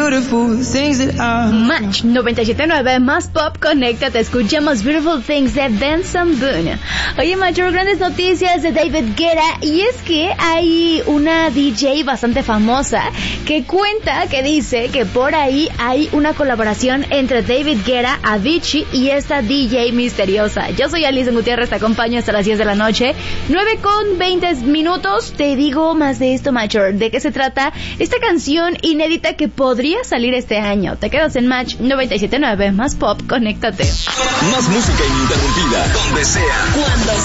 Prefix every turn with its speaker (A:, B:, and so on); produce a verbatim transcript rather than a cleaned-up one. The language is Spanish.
A: beautiful things that are.
B: Match noventa y siete punto nueve más pop, conéctate, escuchamos Beautiful Things de Benson Boone. Oye, Macho, grandes noticias de David Guetta, y es que hay una D J bastante famosa que cuenta, que dice que por ahí hay una colaboración entre David Guetta, Avicii y esta D J misteriosa. Yo soy Alison Gutiérrez, te acompaño hasta las diez de la noche, nueve con veinte minutos. Te digo más de esto, Macho. ¿De qué se trata esta canción inédita que podría salir este año? Te quedas en Match noventa y siete punto nueve más pop, conéctate.
C: Más música ininterrumpida, donde sea, cuando